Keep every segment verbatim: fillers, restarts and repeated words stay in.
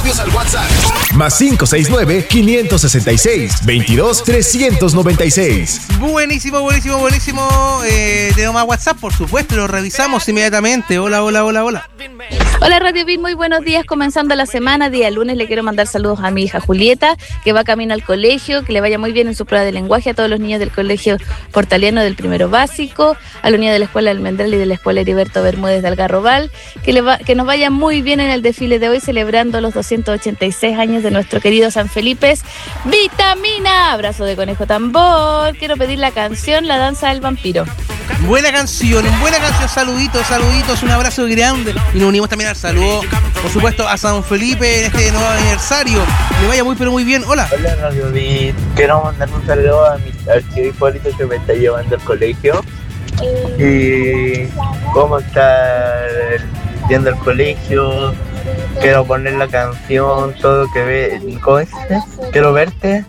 audios al WhatsApp. Más cinco seis nueve, cinco seis seis, veintidós, trescientos noventa y seis. Buenísimo, buenísimo, buenísimo. Eh, tenemos más WhatsApp, por supuesto, lo revisamos inmediatamente. Hola, hola, hola, hola. Hola Radio Beat, muy buenos días, comenzando la semana, día lunes. Le quiero mandar saludos a mi hija Julieta, que va camino al colegio, que le vaya muy bien en su prueba de lenguaje, a todos los niños del colegio Portaliano del primero básico, a los niños de la escuela Almendral y de la escuela Heriberto Bermúdez de Algarrobal, que, le va, que nos vaya muy bien en el desfile de hoy, celebrando los doscientos ochenta y seis años de nuestro querido San Felipe. Vitamina, abrazo de conejo tambor. Quiero pedir la canción La danza del vampiro. Buena canción, buena canción, saluditos, saluditos, un abrazo grande. Y nos unimos también al saludo, por supuesto, a San Felipe en este nuevo aniversario. Le vaya muy pero muy bien. Hola. Hola Radio Beat, quiero mandar un saludo a mi archivo Hipólito que me está llevando al colegio. Y cómo está yendo al colegio. Quiero poner la canción, todo que ve, ¿cómo es? Quiero verte.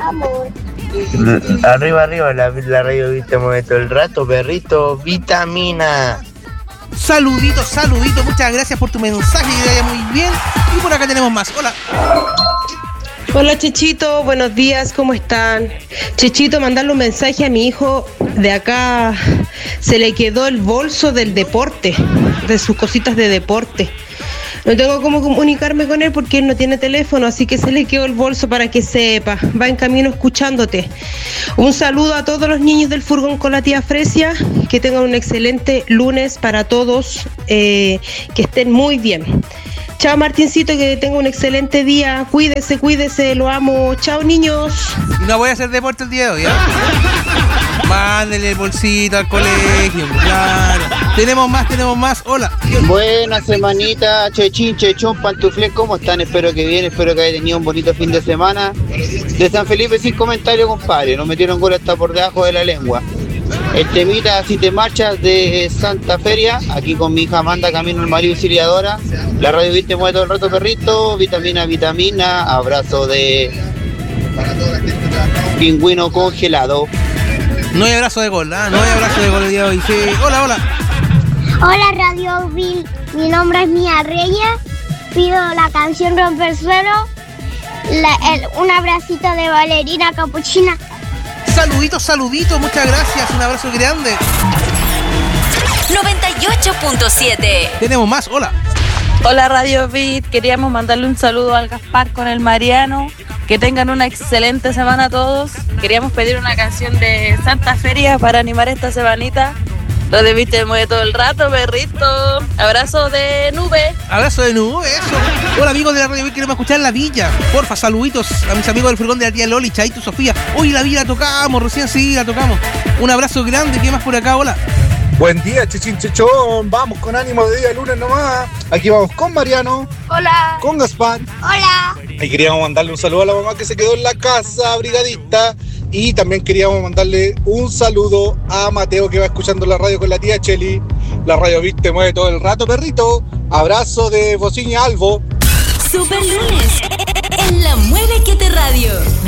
Arriba, arriba, la, la radio Beat te mueve todo el rato, perrito, vitamina. Saludito, saludito, muchas gracias por tu mensaje, que te vaya muy bien. Y por acá tenemos más, hola. Hola Chechito, buenos días, ¿cómo están? Chechito, mandarle un mensaje a mi hijo de acá. Se le quedó el bolso del deporte, de sus cositas de deporte. No tengo cómo comunicarme con él porque él no tiene teléfono, así que se le quedó el bolso para que sepa. Va en camino escuchándote. Un saludo a todos los niños del furgón con la tía Fresia. Que tengan un excelente lunes para todos. Eh, que estén muy bien. Chao Martincito, que tenga un excelente día. Cuídese, cuídese, lo amo. Chao niños. Y no voy a hacer deporte el día de hoy, ¿eh? Mándele el bolsito al colegio, claro. Tenemos más, tenemos más. Hola. Buena semanita, Chechín, Chechón, Pantuflén, ¿cómo están? Espero que bien, espero que haya tenido un bonito fin de semana. De San Felipe sin comentario, compadre. Nos metieron gol hasta por debajo de la lengua. El temita Si te marchas de Santa Feria, aquí con mi hija Amanda, camino al María Auxiliadora. La radio Beat te mueve todo el rato, perrito. Vitamina, vitamina, abrazo de pingüino congelado. No hay abrazo de gol, ¿ah? ¿eh? No hay abrazo de gol el día de hoy. Sí. Hola, hola. Hola Radio Beat, mi nombre es Mía Reyes. Pido la canción Romper Suelo, la, el, un abracito de Valerina Capuchina. Saluditos, saluditos, muchas gracias, un abrazo grande. noventa y ocho punto siete. Tenemos más, hola. Hola Radio Beat, queríamos mandarle un saludo al Gaspar con el Mariano. Que tengan una excelente semana a todos. Queríamos pedir una canción de Santa Feria para animar esta semanita. Lo de Beat te mueve todo el rato, perrito. Abrazo de nube. Abrazo de nube, eso. Hola amigos de la radio Beat, queremos escuchar La Villa. Porfa, saluditos a mis amigos del furgón de la tía Loli, Chaito, Sofía. Hoy La Villa la tocamos, recién sí la tocamos. Un abrazo grande, ¿qué más por acá? Hola. Buen día, Chechín Chechón. Vamos con ánimo de día lunes nomás. Aquí vamos con Mariano. Hola. Con Gaspar. Hola. Y queríamos mandarle un saludo a la mamá que se quedó en la casa, brigadista. Y también queríamos mandarle un saludo a Mateo que va escuchando la radio con la tía Cheli. La radio Beat te mueve todo el rato, perrito. Abrazo de Bociña Albo. Super lunes en la Mueve que te radio.